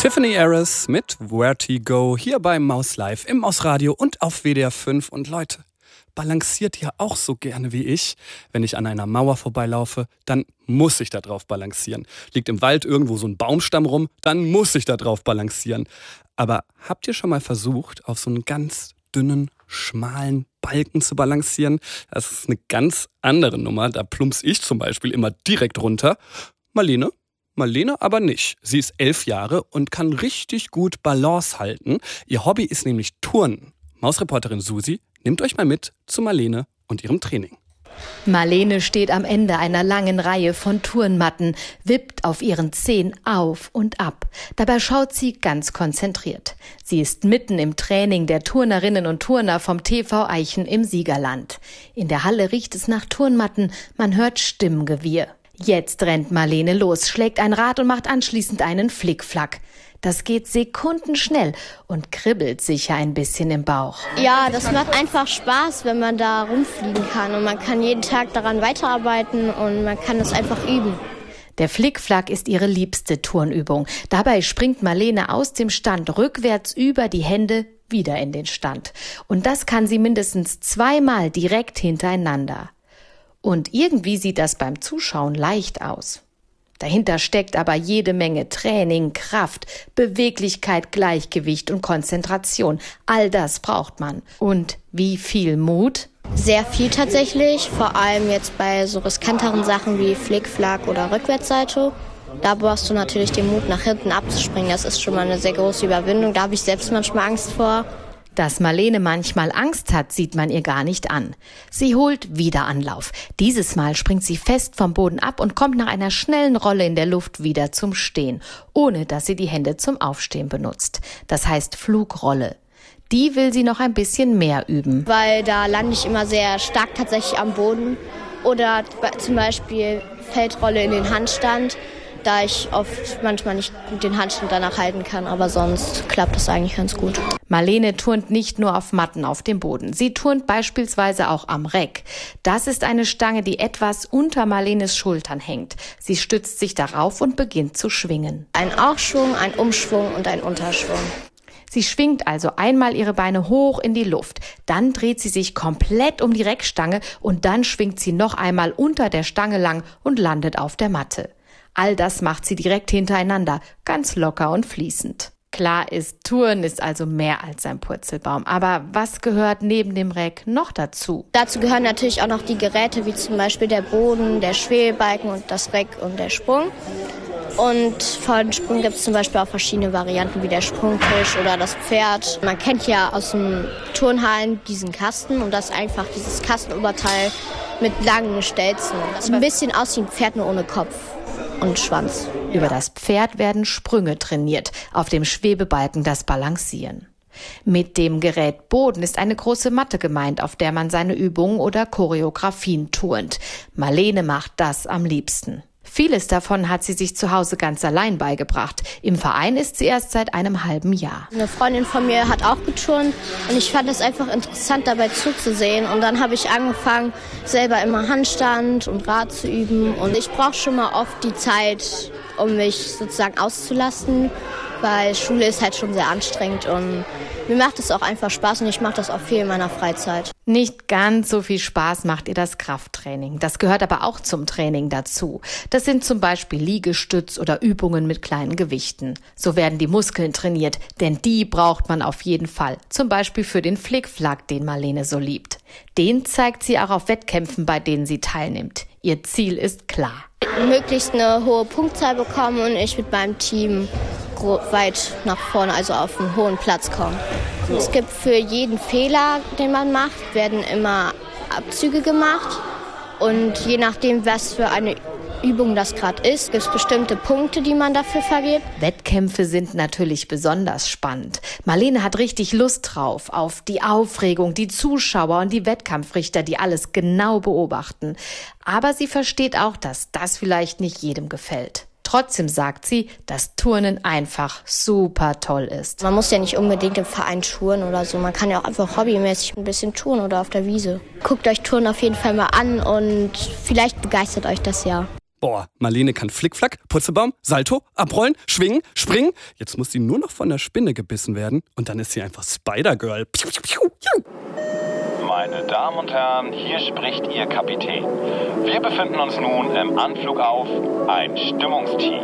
Tiffany Harris mit Vertigo hier bei Maus Live im Mausradio und auf WDR 5. Und Leute, balanciert ihr auch so gerne wie ich? Wenn ich an einer Mauer vorbeilaufe, dann muss ich da drauf balancieren. Liegt im Wald irgendwo so ein Baumstamm rum, dann muss ich da drauf balancieren. Aber habt ihr schon mal versucht, auf so einen ganz dünnen, schmalen Balken zu balancieren? Das ist eine ganz andere Nummer. Da plumps ich zum Beispiel immer direkt runter. Marlene aber nicht. Sie ist 11 Jahre und kann richtig gut Balance halten. Ihr Hobby ist nämlich Turnen. Mausreporterin Susi nimmt euch mal mit zu Marlene und ihrem Training. Marlene steht am Ende einer langen Reihe von Turnmatten, wippt auf ihren Zehen auf und ab. Dabei schaut sie ganz konzentriert. Sie ist mitten im Training der Turnerinnen und Turner vom TV Eichen im Siegerland. In der Halle riecht es nach Turnmatten, man hört Stimmengewirr. Jetzt rennt Marlene los, schlägt ein Rad und macht anschließend einen Flickflack. Das geht sekundenschnell und kribbelt sicher ein bisschen im Bauch. Ja, das macht einfach Spaß, wenn man da rumfliegen kann. Und man kann jeden Tag daran weiterarbeiten und man kann es einfach üben. Der Flickflack ist ihre liebste Turnübung. Dabei springt Marlene aus dem Stand rückwärts über die Hände wieder in den Stand. Und das kann sie mindestens 2-mal direkt hintereinander. Und irgendwie sieht das beim Zuschauen leicht aus. Dahinter steckt aber jede Menge Training, Kraft, Beweglichkeit, Gleichgewicht und Konzentration. All das braucht man. Und wie viel Mut? Sehr viel tatsächlich, vor allem jetzt bei so riskanteren Sachen wie Flickflack oder Rückwärtssalto. Da brauchst du natürlich den Mut, nach hinten abzuspringen. Das ist schon mal eine sehr große Überwindung. Da habe ich selbst manchmal Angst vor. Dass Marlene manchmal Angst hat, sieht man ihr gar nicht an. Sie holt wieder Anlauf. Dieses Mal springt sie fest vom Boden ab und kommt nach einer schnellen Rolle in der Luft wieder zum Stehen, ohne dass sie die Hände zum Aufstehen benutzt. Das heißt Flugrolle. Die will sie noch ein bisschen mehr üben. Weil da lande ich immer sehr stark tatsächlich am Boden. Oder zum Beispiel Feldrolle in den Handstand, da ich oft manchmal nicht gut den Handstand danach halten kann. Aber sonst klappt das eigentlich ganz gut. Marlene turnt nicht nur auf Matten auf dem Boden. Sie turnt beispielsweise auch am Reck. Das ist eine Stange, die etwas unter Marlenes Schultern hängt. Sie stützt sich darauf und beginnt zu schwingen. Ein Aufschwung, ein Umschwung und ein Unterschwung. Sie schwingt also einmal ihre Beine hoch in die Luft. Dann dreht sie sich komplett um die Reckstange und dann schwingt sie noch einmal unter der Stange lang und landet auf der Matte. All das macht sie direkt hintereinander, ganz locker und fließend. Klar ist, Turnen ist also mehr als ein Purzelbaum. Aber was gehört neben dem Reck noch dazu? Dazu gehören natürlich auch noch die Geräte, wie zum Beispiel der Boden, der Schwebebalken und das Reck und der Sprung. Und von Sprung gibt es zum Beispiel auch verschiedene Varianten, wie der Sprungtisch oder das Pferd. Man kennt ja aus den Turnhallen diesen Kasten und das ist einfach dieses Kastenoberteil mit langen Stelzen. Das sieht ein bisschen aus wie ein Pferd, nur ohne Kopf und Schwanz. Über das Pferd werden Sprünge trainiert, auf dem Schwebebalken das Balancieren. Mit dem Gerät Boden ist eine große Matte gemeint, auf der man seine Übungen oder Choreografien turnt. Marlene macht das am liebsten. Vieles davon hat sie sich zu Hause ganz allein beigebracht. Im Verein ist sie erst seit einem halben Jahr. Eine Freundin von mir hat auch geturnt und ich fand es einfach interessant, dabei zuzusehen. Und dann habe ich angefangen, selber immer Handstand und Rad zu üben. Und ich brauche schon mal oft die Zeit, um mich sozusagen auszulasten, weil Schule ist halt schon sehr anstrengend und mir macht es auch einfach Spaß und ich mache das auch viel in meiner Freizeit. Nicht ganz so viel Spaß macht ihr das Krafttraining. Das gehört aber auch zum Training dazu. Das sind zum Beispiel Liegestütz oder Übungen mit kleinen Gewichten. So werden die Muskeln trainiert, denn die braucht man auf jeden Fall. Zum Beispiel für den Flickflack, den Marlene so liebt. Den zeigt sie auch auf Wettkämpfen, bei denen sie teilnimmt. Ihr Ziel ist klar. Möglichst eine hohe Punktzahl bekommen und ich mit meinem Team weit nach vorne, also auf einen hohen Platz kommen. Es gibt für jeden Fehler, den man macht, werden immer Abzüge gemacht. Und je nachdem, was für eine Übung das gerade ist, gibt es bestimmte Punkte, die man dafür vergibt. Wettkämpfe sind natürlich besonders spannend. Marlene hat richtig Lust drauf, auf die Aufregung, die Zuschauer und die Wettkampfrichter, die alles genau beobachten. Aber sie versteht auch, dass das vielleicht nicht jedem gefällt. Trotzdem sagt sie, dass Turnen einfach super toll ist. Man muss ja nicht unbedingt im Verein touren oder so. Man kann ja auch einfach hobbymäßig ein bisschen touren oder auf der Wiese. Guckt euch Turnen auf jeden Fall mal an und vielleicht begeistert euch das ja. Boah, Marlene kann Flickflack, Purzelbaum, Salto, abrollen, schwingen, springen. Jetzt muss sie nur noch von der Spinne gebissen werden und dann ist sie einfach Spider-Girl. Piu, piu, piu, piu. Meine Damen und Herren, hier spricht Ihr Kapitän. Wir befinden uns nun im Anflug auf ein Stimmungstief.